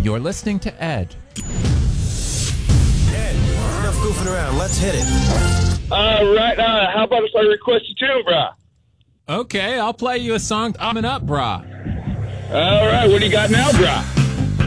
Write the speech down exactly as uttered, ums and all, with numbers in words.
You're listening to Ed. Ed, enough goofing around. Let's hit it. All right. Uh, how about if I request a tune, brah? Okay, I'll play you a song coming up, brah. All right. What do you got now, brah?